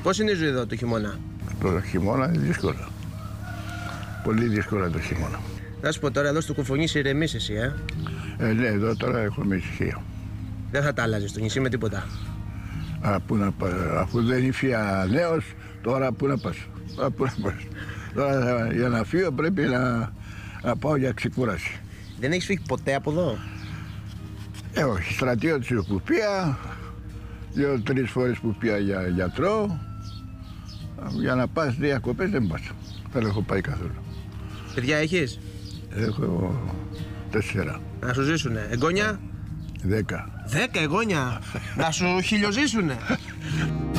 Πώς είναι η ζωή εδώ το χειμώνα? Το χειμώνα είναι δύσκολο. Πολύ δύσκολο το χειμώνα. Να σου πω τώρα, εδώ στο Κουφονήσι ηρεμείς εσύ, Ναι, εδώ τώρα έχουμε ησυχία. Δεν θα τα άλλαζες το νησί με τίποτα? Πού να πάω, αφού δεν ήφια νέος, τώρα πού να πας. Τώρα για να φύγω πρέπει να πάω για ξεκούραση. Δεν έχεις φύγει ποτέ από εδώ? Όχι, στρατιώτης που πήγα, 2-3 φορές που πήγα για γιατρό. Για να πας διακοπές δεν πας. Δεν έχω πάει καθόλου. Παιδιά έχεις? Έχω 4. Να σου ζήσουνε. Εγγόνια? 10. 10 εγγόνια. Να σου χιλιοζήσουνε.